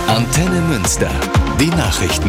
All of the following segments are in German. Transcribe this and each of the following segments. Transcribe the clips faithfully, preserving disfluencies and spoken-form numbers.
Antenne Münster. Die Nachrichten.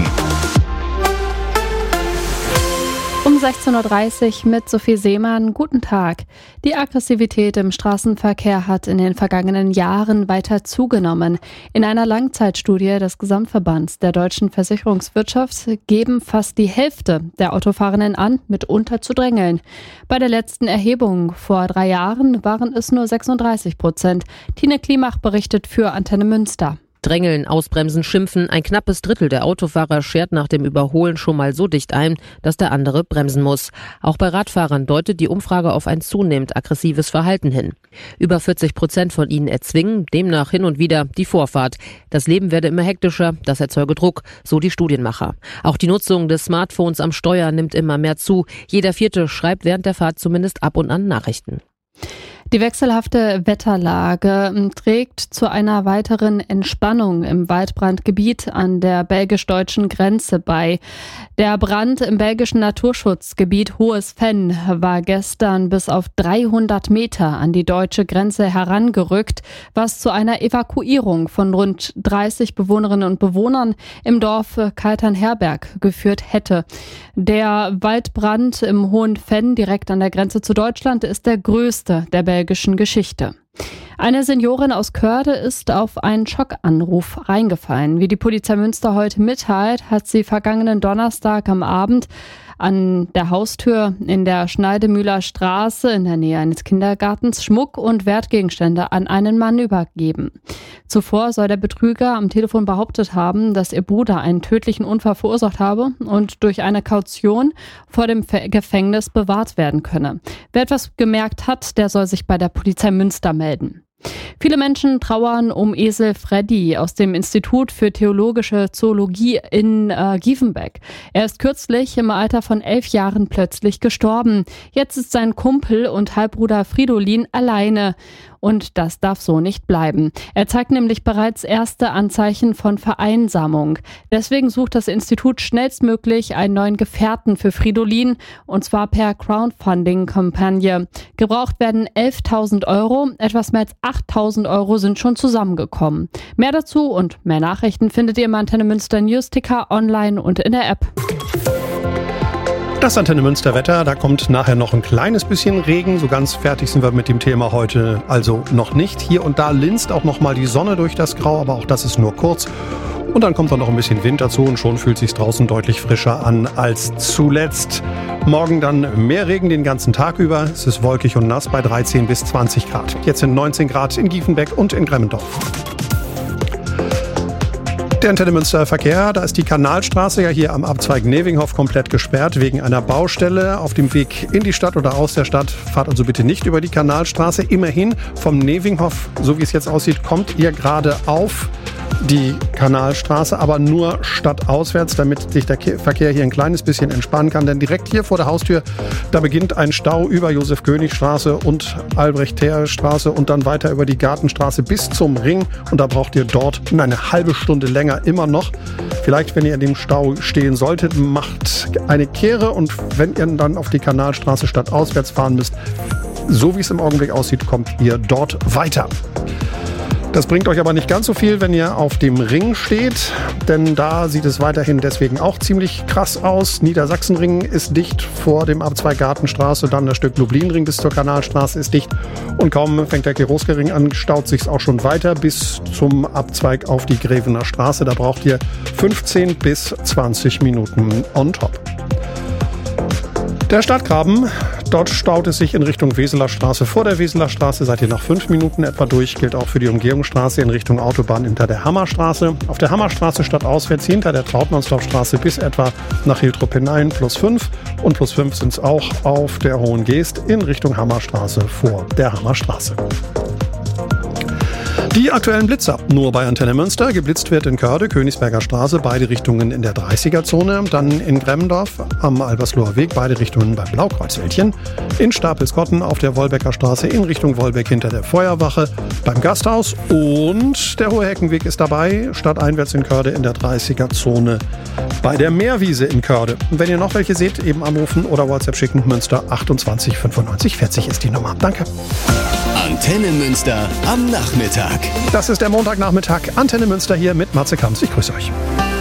Um sechzehn Uhr dreißig mit Sophie Seemann. Guten Tag. Die Aggressivität im Straßenverkehr hat in den vergangenen Jahren weiter zugenommen. In einer Langzeitstudie des Gesamtverbands der deutschen Versicherungswirtschaft geben fast die Hälfte der Autofahrenden an, mitunter zu drängeln. Bei der letzten Erhebung vor drei Jahren waren es nur sechsunddreißig Prozent. Tine Klimach berichtet für Antenne Münster. Drängeln, ausbremsen, schimpfen. Ein knappes Drittel der Autofahrer schert nach dem Überholen schon mal so dicht ein, dass der andere bremsen muss. Auch bei Radfahrern deutet die Umfrage auf ein zunehmend aggressives Verhalten hin. Über vierzig Prozent von ihnen erzwingen demnach hin und wieder die Vorfahrt. Das Leben werde immer hektischer, das erzeuge Druck, so die Studienmacher. Auch die Nutzung des Smartphones am Steuer nimmt immer mehr zu. Jeder Vierte schreibt während der Fahrt zumindest ab und an Nachrichten. Die wechselhafte Wetterlage trägt zu einer weiteren Entspannung im Waldbrandgebiet an der belgisch-deutschen Grenze bei. Der Brand im belgischen Naturschutzgebiet Hohes Venn war gestern bis auf dreihundert Meter an die deutsche Grenze herangerückt, was zu einer Evakuierung von rund dreißig Bewohnerinnen und Bewohnern im Dorf Kalternherberg geführt hätte. Der Waldbrand im Hohen Venn direkt an der Grenze zu Deutschland ist der größte der belgischen Geschichte. Eine Seniorin aus Körde ist auf einen Schockanruf reingefallen. Wie die Polizei Münster heute mitteilt, hat sie vergangenen Donnerstag am Abend an der Haustür in der Schneidemühler Straße in der Nähe eines Kindergartens Schmuck und Wertgegenstände an einen Mann übergeben. Zuvor soll der Betrüger am Telefon behauptet haben, dass ihr Bruder einen tödlichen Unfall verursacht habe und durch eine Kaution vor dem Gefängnis bewahrt werden könne. Wer etwas gemerkt hat, der soll sich bei der Polizei Münster melden. Viele Menschen trauern um Esel Freddy aus dem Institut für Theologische Zoologie in äh, Giefenbeck. Er ist kürzlich im Alter von elf Jahren plötzlich gestorben. Jetzt ist sein Kumpel und Halbbruder Fridolin alleine. Und das darf so nicht bleiben. Er zeigt nämlich bereits erste Anzeichen von Vereinsamung. Deswegen sucht das Institut schnellstmöglich einen neuen Gefährten für Fridolin, und zwar per Crowdfunding-Kampagne. Gebraucht werden elftausend Euro, etwas mehr als achttausend Euro sind schon zusammengekommen. Mehr dazu und mehr Nachrichten findet ihr im Antenne Münster News-Ticker online und in der App. Das Antenne Münster Wetter, da kommt nachher noch ein kleines bisschen Regen. So ganz fertig sind wir mit dem Thema heute also noch nicht. Hier und da linst auch noch mal die Sonne durch das Grau, aber auch das ist nur kurz. Und dann kommt dann noch ein bisschen Wind dazu und schon fühlt sich draußen deutlich frischer an als zuletzt. Morgen dann mehr Regen den ganzen Tag über. Es ist wolkig und nass bei dreizehn bis zwanzig Grad. Jetzt sind neunzehn Grad in Giefenbeck und in Gremmendorf. Der Antenne Münster Verkehr, da ist die Kanalstraße ja hier am Abzweig Nevinghof komplett gesperrt wegen einer Baustelle auf dem Weg in die Stadt oder aus der Stadt. Fahrt also bitte nicht über die Kanalstraße. Immerhin vom Nevinghof, so wie es jetzt aussieht, kommt ihr gerade auf die Kanalstraße, aber nur stadtauswärts, damit sich der Verkehr hier ein kleines bisschen entspannen kann. Denn direkt hier vor der Haustür, da beginnt ein Stau über Josef-König-Straße und Albrecht-Theer-Straße und dann weiter über die Gartenstraße bis zum Ring. Und da braucht ihr dort eine halbe Stunde länger immer noch. Vielleicht, wenn ihr in dem Stau stehen solltet, macht eine Kehre und wenn ihr dann auf die Kanalstraße stadtauswärts fahren müsst, so wie es im Augenblick aussieht, kommt ihr dort weiter. Das bringt euch aber nicht ganz so viel, wenn ihr auf dem Ring steht, denn da sieht es weiterhin deswegen auch ziemlich krass aus. Niedersachsenring ist dicht vor dem Abzweig Gartenstraße, dann das Stück Lublinring bis zur Kanalstraße ist dicht und kaum fängt der Kiroske-Ring an, staut sich's auch schon weiter bis zum Abzweig auf die Grevener Straße. Da braucht ihr fünfzehn bis zwanzig Minuten on top. Der Stadtgraben, dort staut es sich in Richtung Weseler Straße. Vor der Weseler Straße seid ihr nach fünf Minuten etwa durch. Gilt auch für die Umgehungsstraße in Richtung Autobahn hinter der Hammerstraße. Auf der Hammerstraße stadtauswärts hinter der Trautmannsdorfstraße bis etwa nach Hiltrup hinein plus fünf. Und plus fünf sind es auch auf der Hohen Geest in Richtung Hammerstraße vor der Hammerstraße. Die aktuellen Blitzer nur bei Antenne Münster. Geblitzt wird in Körde, Königsberger Straße, beide Richtungen in der dreißiger-Zone. Dann in Gremmendorf am Albersloher Weg, beide Richtungen beim Blaukreuzwäldchen. In Stapelskotten auf der Wolbecker Straße in Richtung Wolbeck hinter der Feuerwache, beim Gasthaus. Und der Hohe Heckenweg ist dabei, stadteinwärts in Körde in der dreißiger-Zone bei der Meerwiese in Körde. Und wenn ihr noch welche seht, eben anrufen oder WhatsApp schicken. Münster achtundzwanzig fünfundneunzig vierzig ist die Nummer. Danke. Antenne Münster am Nachmittag. Das ist der Montagnachmittag. Antenne Münster hier mit Matze Kamps. Ich grüße euch.